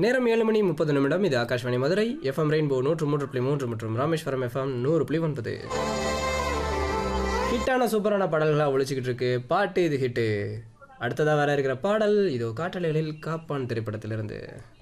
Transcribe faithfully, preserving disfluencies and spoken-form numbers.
நேரம் ஏழு மணி முப்பது நிமிடம். இது ஆகாஷ்வாணி மதுரை எஃப்எம் ரெயின்போ நூற்று மூன்று புள்ளி மூன்று மற்றும் ராமேஸ்வரம் எஃப்எம் நூறு புள்ளி ஒன்பது. ஹிட்டான சூப்பரான பாடல்களாக ஒழிச்சிக்கிட்டு இருக்கு பாட்டு இது ஹிட்டு. அடுத்ததாக வர இருக்கிற பாடல் இதோ காற்றலைகளில் காப்பான் திரைப்படத்திலிருந்து.